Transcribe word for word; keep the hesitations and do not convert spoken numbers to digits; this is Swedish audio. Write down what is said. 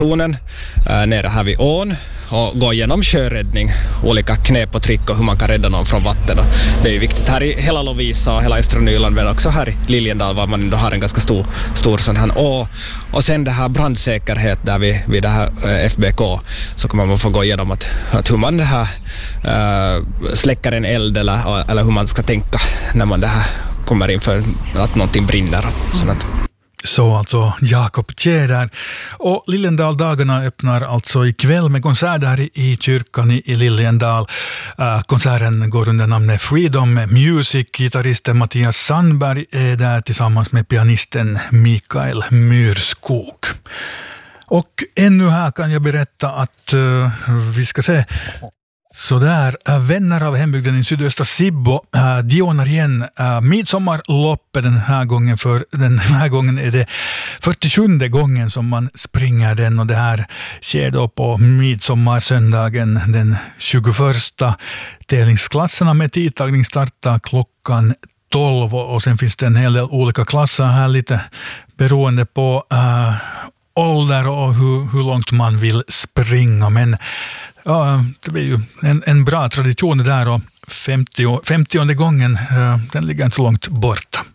zonen äh, nere här vid ån och gå igenom sjöräddning, olika knep och trick och hur man kan rädda någon från vatten. Och det är ju viktigt här i hela Lovisa och hela Östra Nyland, men också här i Liljendal var man ändå har en ganska stor, stor sån här å. Och sen det här brandsäkerhet där vi vid det här F B K, så kommer man få gå igenom att, att hur man det här äh, släcker en eld eller, eller hur man ska tänka när man det här kommer in för att någonting brinner. Sånt. Så alltså Jakob Tjäder. Och Liljendal-dagarna öppnar alltså ikväll med konsert där i kyrkan i, i Liljendal. Uh, konserten går under namnet Freedom Music. Gitarristen Mattias Sandberg är där tillsammans med pianisten Mikael Myrskog. Och ännu här kan jag berätta att uh, vi ska se... Så där, vänner av hembygden i sydöstra Sibbo, äh, de ordnar igen äh, midsommarloppet den här gången. För den här gången är det fyrtiosjunde gången som man springer den, och det här sker då på midsommarsöndagen den tjugoförsta. Tävlingsklasserna med tidtagning startar klockan tolv, och sen finns det en hel del olika klasser här, lite beroende på äh, ålder och hur, hur långt man vill springa, men ja, det blir ju en, en bra tradition där, och femtio, femtionde gången, den ligger inte så långt borta.